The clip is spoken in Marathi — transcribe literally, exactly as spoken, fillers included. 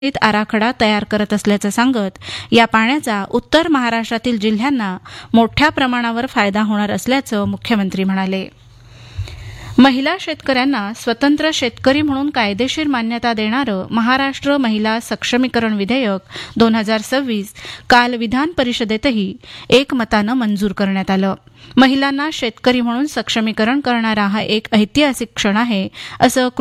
आराखडा तयार करत असल्याचं सांगत या पाण्याचा उत्तर महाराष्ट्रातील जिल्ह्यांना मोठ्या प्रमाणावर फायदा होणार असल्याचं मुख्यमंत्री म्हणाले. महिला शेतकऱ्यांना स्वतंत्र शेतकरी म्हणून कायदेशीर मान्यता देणारं महाराष्ट्र महिला सक्षमीकरण विधेयक दोन हजार सव्वीस काल विधान परिषदेतही एकमतानं मंजूर करण्यात आलं. महिलांना शेतकरी म्हणून सक्षमीकरण करणारा हा एक ऐतिहासिक क्षण आहे असं